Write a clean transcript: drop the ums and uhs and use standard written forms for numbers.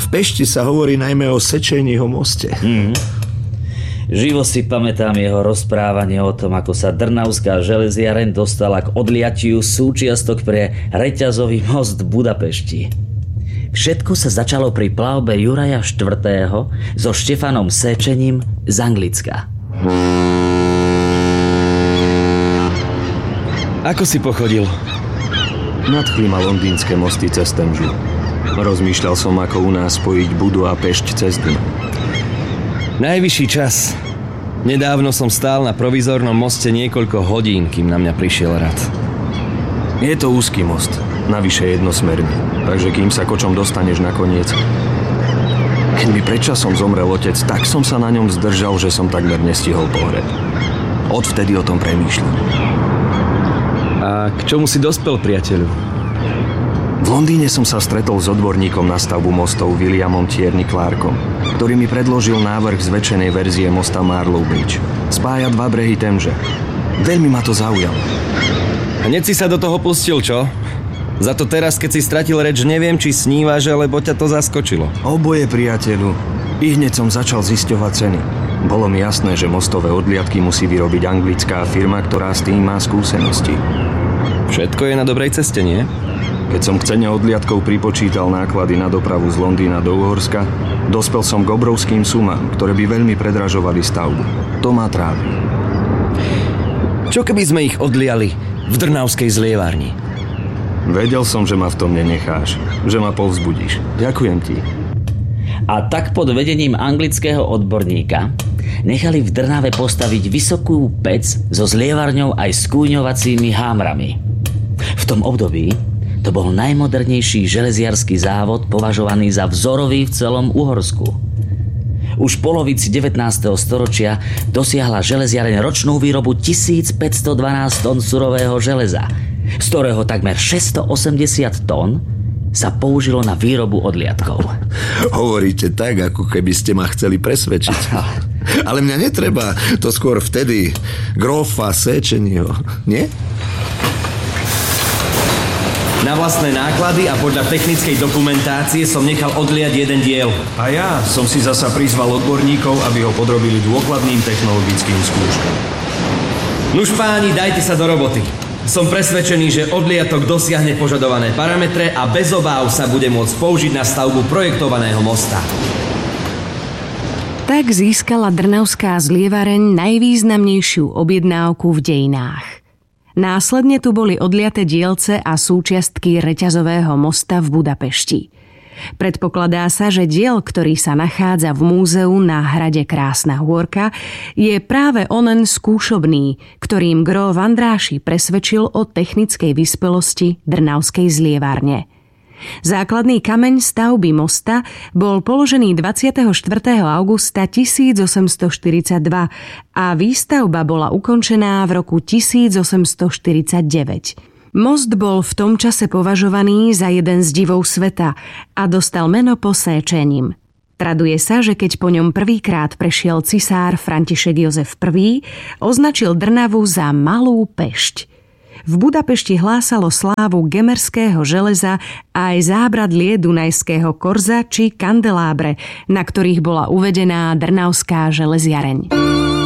Pešti sa hovorí najmä o Sečeního moste. Živo si pamätám jeho rozprávanie o tom, ako sa Drnavská železiareň dostala k odliatiu súčiastok pre reťazový most v Budapešti. Všetko sa začalo pri plavbe Juraja IV. So Štefanom Sečením z Anglicka. Ako si pochodil? Nadchli ma londýnske mosty cez Temžu. Rozmýšľal som, ako u nás spojiť Budu a Pešť cez Dnu. Najvyšší čas. Nedávno som stál na provizornom moste niekoľko hodín, kým na mňa prišiel rad. Je to úzky most, navyše jednosmerný, takže kým sa kočom dostaneš nakoniec. Keď mi predčasom zomrel otec, tak som sa na ňom zdržal, že som takmer nestihol pohreb. Odvtedy o tom premýšľam. A k čomu si dospel, priateľu? V Londýne som sa stretol s odborníkom na stavbu mostov Williamom Tierney Clarkom, ktorý mi predložil návrh zväčšenej verzie mosta Marlow Bridge. Spája dva brehy Temže. Veľmi ma to zaujalo. Hneď si sa do toho pustil, čo? Za to teraz, keď si stratil reč, neviem, či snívaš, alebo ťa to zaskočilo. Oboje, priateľu. I hneď som začal zisťovať ceny. Bolo mi jasné, že mostové odliadky musí vyrobiť anglická firma, ktorá s tým má skúsenosti. Všetko je na dobrej ceste, nie? Keď som k cene odliadkov pripočítal náklady na dopravu z Londýna do Uhorska, dospel som k obrovským sumám, ktoré by veľmi predražovali stavbu. To ma trápi. Čo keby sme ich odliali v Drnavskej zlievárni? Vedel som, že ma v tom nenecháš, že ma povzbudíš. Ďakujem ti. A tak pod vedením anglického odborníka nechali v Drnave postaviť vysokú pec so zlievarňou aj s kúňovacími hámrami. V tom období to bol najmodernejší železiarsky závod považovaný za vzorový v celom Uhorsku. Už v polovici 19. storočia dosiahla železiareň ročnú výrobu 1512 tón surového železa, z ktorého takmer 680 tón sa použilo na výrobu odliadkov. Hovoríte tak, ako keby ste ma chceli presvedčiť. Ale mňa netreba, to skôr vtedy grófa Sečeního, nie? Na vlastné náklady a podľa technickej dokumentácie som nechal odliať jeden diel. A ja som si zasa prizval odborníkov, aby ho podrobili dôkladným technologickým skúškam. Nuž páni, dajte sa do roboty. Som presvedčený, že odliatok dosiahne požadované parametre a bez obáv sa bude môcť použiť na stavbu projektovaného mosta. Tak získala Drnavská zlievareň najvýznamnejšiu objednávku v dejinách. Následne tu boli odliaté dielce a súčiastky reťazového mosta v Budapešti. Predpokladá sa, že diel, ktorý sa nachádza v múzeu na hrade Krásna hôrka, je práve onen skúšobný, ktorým Gro Vandráši presvedčil o technickej vyspelosti Drnavskej zlievárne. Základný kameň stavby mosta bol položený 24. augusta 1842 a výstavba bola ukončená v roku 1849. Most bol v tom čase považovaný za jeden z divov sveta a dostal meno po Sečením. Traduje sa, že keď po ňom prvýkrát prešiel cisár František Jozef I, označil Drnavu za Malú Pešť. V Budapešti hlásalo slávu gemerského železa a aj zábradlie dunajského korza či kandelábre, na ktorých bola uvedená Drnavská železiareň.